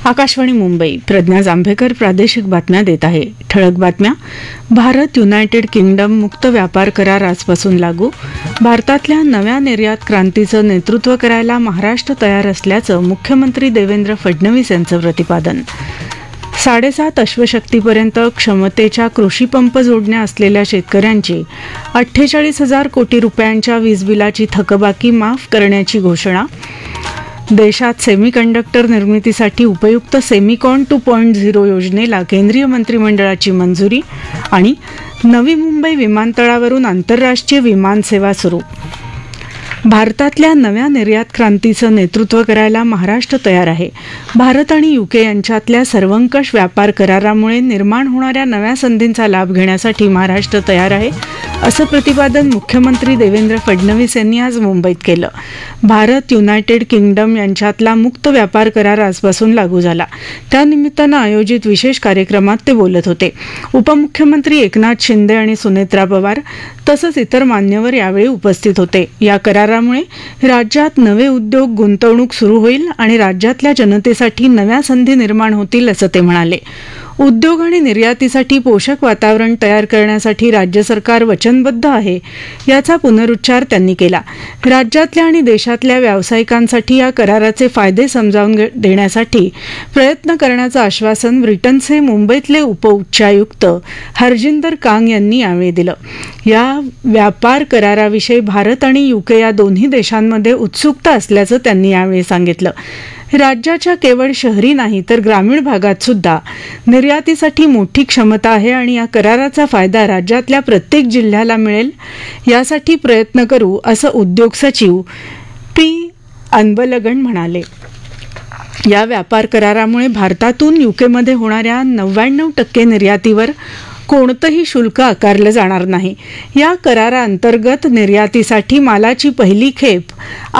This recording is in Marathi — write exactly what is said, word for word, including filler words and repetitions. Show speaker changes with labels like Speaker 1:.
Speaker 1: आकाशवाणी मुंबई. प्रज्ञा जांभेकर प्रादेशिक बातम्या देत आहे. ठळक बातम्या. भारत युनायटेड किंगडम मुक्त व्यापार करार आजपासून लागू. भारतातल्या नव्या निर्यात क्रांतीचं नेतृत्व करायला महाराष्ट्र तयार असल्याचं मुख्यमंत्री देवेंद्र फडणवीस यांचं प्रतिपादन. साडेसात अश्वशक्तीपर्यंत क्षमतेच्या कृषी पंप जोडण्या असलेल्या शेतकऱ्यांची अठ्ठेचाळीस हजार कोटी रुपयांच्या वीजबिलाची थकबाकी माफ करण्याची घोषणा. देशात सेमीकंडक्टर निर्मितीसाठी उपयुक्त सेमिकॉन टू पॉइंट झिरो योजनेला केंद्रीय मंत्रिमंडळाची मंजुरी. आणि नवी मुंबई विमानतळावरून आंतरराष्ट्रीय विमानसेवा सुरू. भारतातल्या नव्या निर्यात क्रांतीचं नेतृत्व करायला महाराष्ट्र तयार आहे. भारत आणि युके यांच्यातल्या सर्वंकष व्यापार करारामुळे निर्माण होणाऱ्या नव्या संधींचा लाभ घेण्यासाठी महाराष्ट्र तयार आहे, असं प्रतिपादन मुख्यमंत्री देवेंद्र फडणवीस यांनी आज मुंबईत केलं. भारत युनायटेड किंगडम यांच्यातला मुक्त व्यापार करार आजपासून लागू झाला. त्यानिमित्तानं आयोजित विशेष कार्यक्रमात ते बोलत होते. उपमुख्यमंत्री एकनाथ शिंदे आणि सुनेत्रा पवार तसंच इतर मान्यवर यावेळी उपस्थित होते. या करारामुळे राज्यात नवे उद्योग, गुंतवणूक सुरू होईल आणि राज्यातल्या जनतेसाठी नव्या संधी निर्माण होतील, असं ते म्हणाले. उद्योग आणि निर्यातीसाठी पोषक वातावरण तयार करण्यासाठी राज्य सरकार वचनबद्ध आहे, याचा पुनरुच्चार त्यांनी केला. राज्यातल्या आणि देशातल्या व्यावसायिकांसाठी या कराराचे फायदे समजावून देण्यासाठी प्रयत्न करण्याचं आश्वासन ब्रिटनचे मुंबईतले उपउच्चायुक्त हरजिंदर कांग यांनी यावेळी दिलं. या व्यापार कराराविषयी भारत आणि युके या दोन्ही देशांमध्ये उत्सुकता असल्याचं त्यांनी यावेळी सांगितलं. राज्याच्या केवळ शहरी नाही तर ग्रामीण भागात सुद्धा निर्यातीसाठी मोठी क्षमता आहे आणि या कराराचा फायदा राज्यातल्या प्रत्येक जिल्ह्याला मिळेल, यासाठी प्रयत्न करू, असं उद्योग सचिव पी अनबलगन म्हणाले. या व्यापार करारामुळे भारतातून युकेमध्ये होणाऱ्या नव्याण्णव टक्के निर्यातीवर कोणतंही शुल्क आकारलं जाणार नाही. या कराराअंतर्गत निर्यातीसाठी मालाची पहिली खेप